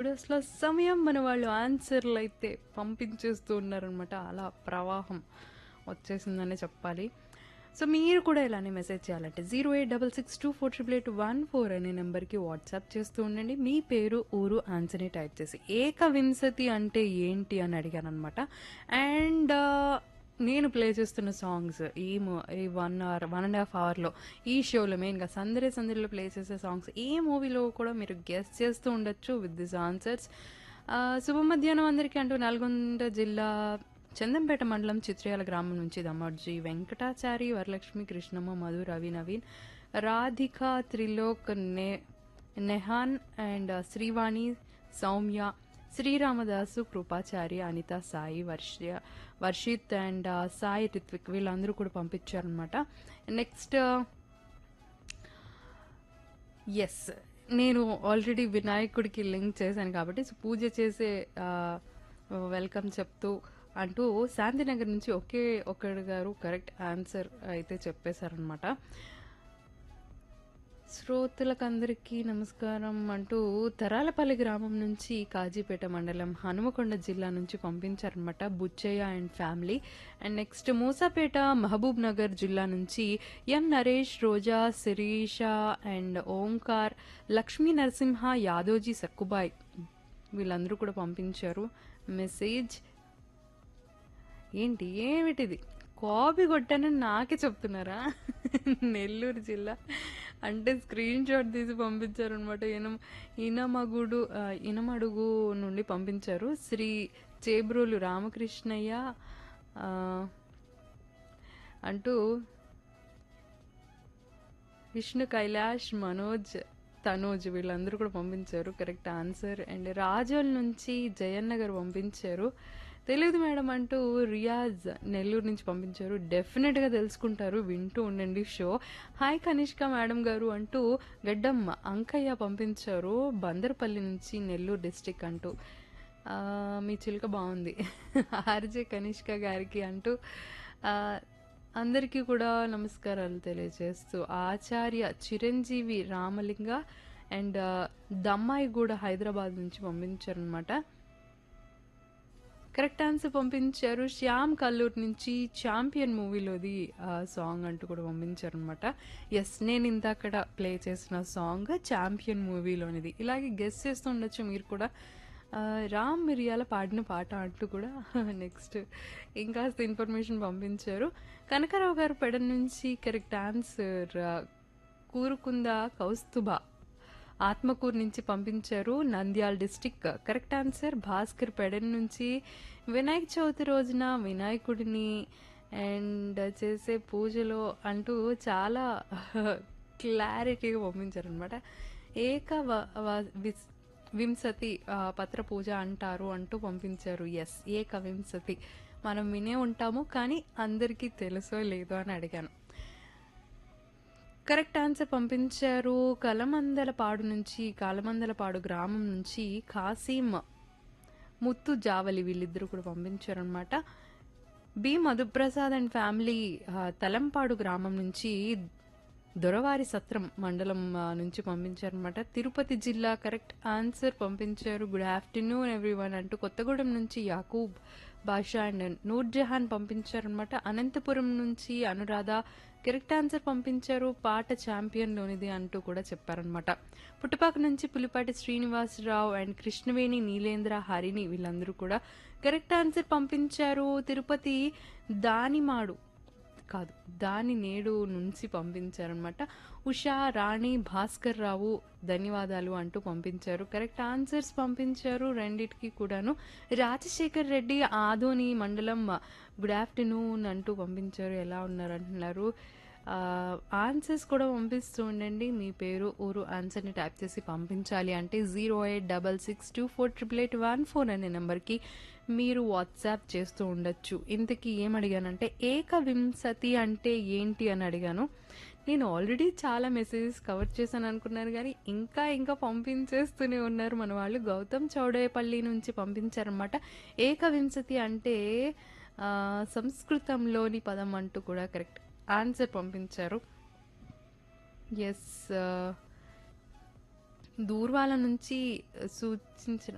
అసలు సమయం మన వాళ్ళు ఆన్సర్లు అయితే పంపించేస్తూ ఉన్నారనమాట. అలా ప్రవాహం వచ్చేసిందనే చెప్పాలి. సో మీరు కూడా ఇలానే మెసేజ్ చేయాలంటే 0866248814 అనే నెంబర్కి వాట్సాప్ చేస్తూ ఉండండి. మీ పేరు, ఊరు, ఆన్సర్ని టైప్ చేసి ఏకవింశతి అంటే ఏంటి అని అడిగాను అనమాట. అండ్ నేను ప్లే చేస్తున్న సాంగ్స్ ఈ 1 అవర్ 1.5 అవర్లో ఈ షోలో మెయిన్గా సందడిలో ప్లే చేసే సాంగ్స్ ఏ మూవీలో కూడా మీరు గెస్ట్ చేస్తూ ఉండొచ్చు విత్ దిస్ ఆన్సర్స్. శుభ మధ్యాహ్నం అందరికీ అంటూ నల్గొండ జిల్లా చందంపేట మండలం చిత్రయాల గ్రామం నుంచి దమ్మర్జీ వెంకటాచారి, వరలక్ష్మి, కృష్ణమ్మ, మధు, రవి, నవీన్, రాధిక, త్రిలోక్, నెహాన్ అండ్ శ్రీవాణి, సౌమ్య, శ్రీరామదాసు, కృపాచారి, అనిత, సాయి, వర్షిత్ అండ్ సాయి రిత్విక్ వీళ్ళందరూ కూడా పంపించారనమాట. నెక్స్ట్ ఎస్, నేను ఆల్రెడీ వినాయకుడికి లింక్ చేశాను కాబట్టి సో పూజ చేసే వెల్కమ్ చెప్తూ అంటూ శాంతినగర్ నుంచి ఒకే ఒకడు గారు కరెక్ట్ ఆన్సర్ అయితే చెప్పేశారనమాట. శ్రోతలకందరికీ నమస్కారం అంటూ తరాలపల్లి గ్రామం నుంచి కాజీపేట మండలం హనుమకొండ జిల్లా నుంచి పంపించారనమాట Buchaiah and family. And next Moosapet Mahabub Nagar జిల్లా నుంచి ఎం నరేష్, రోజా, శిరీష అండ్ ఓంకార్, లక్ష్మీ నరసింహ, యాదోజీ, సక్కుబాయ్ వీళ్ళందరూ కూడా పంపించారు మెసేజ్. ఏమిటిది కాపీ కొట్టానని నాకే చెప్తున్నారా? నెల్లూరు జిల్లా అంటే స్క్రీన్ షాట్ తీసి పంపించారనమాట. ఇనమడుగు నుండి పంపించారు శ్రీ చేబ్రోలు రామకృష్ణయ్య అంటూ విష్ణు కైలాష్, మనోజ్, తనోజ్ వీళ్ళందరూ కూడా పంపించారు కరెక్ట్ ఆన్సర్. అండ్ రాజోల్ నుంచి జయన్న గారు పంపించారు తెలియదు మేడం అంటూ రియాజ్ నెల్లూరు నుంచి పంపించారు. డెఫినెట్గా తెలుసుకుంటారు, వింటూ ఉండండి షో. హాయ్ కనిష్క మేడం గారు అంటూ గడ్డమ్మ అంకయ్య పంపించారు బందర్పల్లి నుంచి నెల్లూరు డిస్టిక్ అంటూ. మీ చిలుక బాగుంది ఆర్జే కనిష్క గారికి అంటూ అందరికీ కూడా నమస్కారాలు తెలియజేస్తూ ఆచార్య చిరంజీవి రామలింగ అండ్ దమ్మాయి కూడా హైదరాబాద్ నుంచి పంపించారనమాట. కరెక్ట్ ఆన్సర్ పంపించారు శ్యామ్ కల్లూరు నుంచి ఛాంపియన్ మూవీలోది సాంగ్ అంటూ కూడా పంపించారనమాట. ఎస్, నేను ఇందాకడ ప్లే చేసిన సాంగ్ ఛాంపియన్ మూవీలోనిది. ఇలాగే గెస్ చేస్తూ ఉండొచ్చు మీరు కూడా. రామ్ మిరియాల పాడిన పాట అంటూ కూడా నెక్స్ట్ ఇంకాస్త ఇన్ఫర్మేషన్ పంపించారు. కనకారావు గారు పెడ నుంచి కరెక్ట్ ఆన్సర్ కూరుకుందా కౌస్తుభ ఆత్మకూరు నుంచి పంపించారు Nandyal district correct answer. Bhaskar Pedana నుంచి వినాయక చవితి రోజున వినాయకుడిని అండ్ చేసే పూజలో అంటూ చాలా క్లారిటీగా పంపించారనమాట. వింశతి పత్ర పూజ అంటారు అంటూ పంపించారు. ఎస్, ఏకవింశతి మనం వినే ఉంటాము కానీ అందరికీ తెలుసో లేదో అని అడిగాను. కరెక్ట్ ఆన్సర్ పంపించారు కాలమందలపాడు గ్రామం నుంచి కాసీం, ముత్తు, జావలి వీళ్ళిద్దరూ కూడా పంపించారనమాట. B Madhu Prasad and family Talampadu గ్రామం నుంచి దొరవారి సత్రం మండలం నుంచి పంపించారనమాట. తిరుపతి జిల్లా కరెక్ట్ ఆన్సర్ పంపించారు. గుడ్ ఆఫ్టర్నూన్ ఎవ్రీవన్ అంటూ కొత్తగూడెం నుంచి యాకూబ్ బాషా అండ్ నూర్జహాన్ పంపించారనమాట. అనంతపురం నుంచి అనురాధ కరెక్ట్ ఆన్సర్ పంపించారు పాట ఛాంపియన్లోనిది అంటూ కూడా చెప్పారనమాట. పుట్టపాక నుంచి పులిపాటి శ్రీనివాసరావు అండ్ కృష్ణవేణి, నీలేంద్ర, హరిణి వీళ్ళందరూ కూడా కరెక్ట్ ఆన్సర్ పంపించారు. తిరుపతి దాని నేడు నుంచి పంపించారనమాట. ఉషా, రాణి, భాస్కర్ రావు ధన్యవాదాలు అంటూ పంపించారు కరెక్ట్ ఆన్సర్స్ పంపించారు రెండిటికి కూడాను. రాజశేఖర్ రెడ్డి ఆదోని మండలం గుడ్ ఆఫ్టర్నూన్ అంటూ పంపించారు. ఎలా ఉన్నారు అంటున్నారు. ఆన్సర్స్ కూడా పంపిస్తూ ఉండండి. మీ పేరు, ఊరు, ఆన్సర్ని టైప్ చేసి పంపించాలి అంటే 0866248814 అనే నెంబర్కి మీరు వాట్సాప్ చేస్తూ ఉండొచ్చు. ఇంతకీ ఏమడిగానంటే ఏకవింశతి అంటే ఏంటి అని అడిగాను. నేను ఆల్రెడీ చాలా మెసేజెస్ కవర్ చేశాను అనుకున్నారు కానీ ఇంకా పంపించేస్తూనే ఉన్నారు మన వాళ్ళు. గౌతమ్ చౌడేపల్లి నుంచి పంపించారనమాట. ఏకవింశతి అంటే సంస్కృతంలోని పదం అంటూ కూడా కరెక్ట్ ఆన్సర్ పంపించారు. ఎస్, దూర్వాల నుంచి సూచించిన